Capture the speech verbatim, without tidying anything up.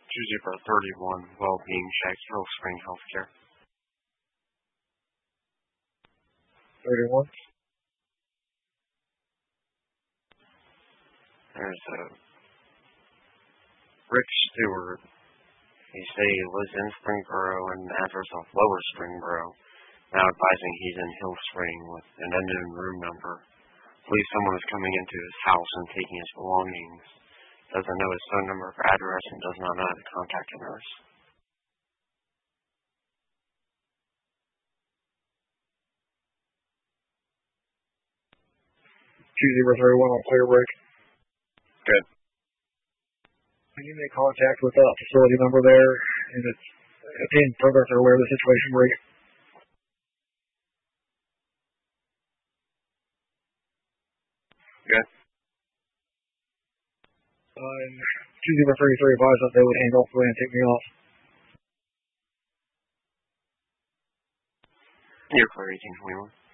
two zero three one, Wellbeing Check, Hill Spring Healthcare. thirty-one. There's a Rick Stewart. He say he lives in Springboro and the address of Lower Springboro. Now advising he's in Hill Spring with an unknown room number. Believes someone is coming into his house and taking his belongings. Doesn't know his phone number or address and does not know how to contact a nurse. two zero three one on clear break. Good. Can you make contact with that facility number there? And it's obtain further if they're aware of the situation, break. Good. Uh, two zero three three advised that they would hang off the way and take me off. You're clear, eighteen twenty-one.